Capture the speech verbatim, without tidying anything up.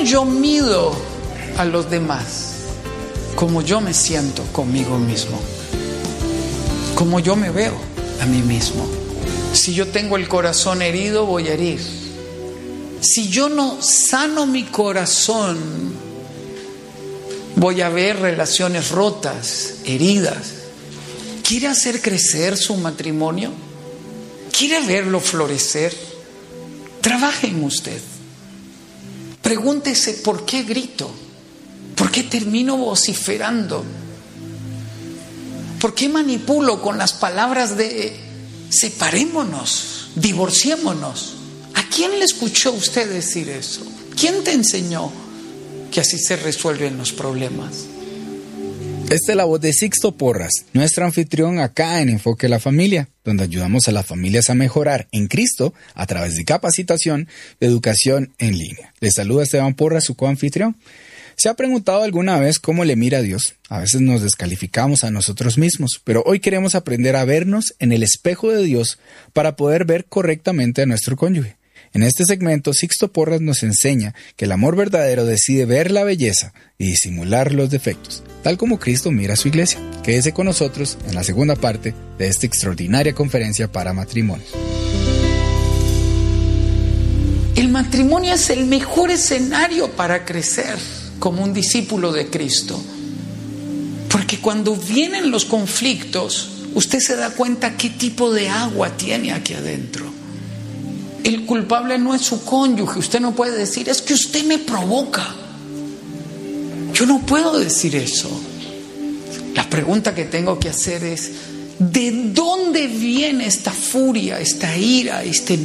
yo mido a los demás? Como yo me siento conmigo mismo, como yo me veo a mí mismo. Si yo tengo el corazón herido, voy a herir. Si yo no sano mi corazón, voy a ver relaciones rotas, heridas. ¿Quiere hacer crecer su matrimonio? ¿Quiere verlo florecer? Trabaje en usted. Pregúntese por qué grito, por qué termino vociferando, por qué manipulo con las palabras de separémonos, divorciémonos. ¿A quién le escuchó usted decir eso? ¿Quién te enseñó que así se resuelven los problemas? Esta es la voz de Sixto Porras, nuestro anfitrión acá en Enfoque a la Familia, donde ayudamos a las familias a mejorar en Cristo a través de capacitación y educación en línea. Les saluda Esteban Porras, su coanfitrión. ¿Se ha preguntado alguna vez cómo le mira a Dios? A veces nos descalificamos a nosotros mismos, pero hoy queremos aprender a vernos en el espejo de Dios para poder ver correctamente a nuestro cónyuge. En este segmento, Sixto Porras nos enseña que el amor verdadero decide ver la belleza y disimular los defectos, tal como Cristo mira a su iglesia. Quédese con nosotros en la segunda parte de esta extraordinaria conferencia para matrimonios. El matrimonio es el mejor escenario para crecer como un discípulo de Cristo. Porque cuando vienen los conflictos, usted se da cuenta qué tipo de agua tiene aquí adentro. El culpable no es su cónyuge. Usted no puede decir, es que usted me provoca. Yo no puedo decir eso. La pregunta que tengo que hacer es, ¿de dónde viene esta furia, esta ira, este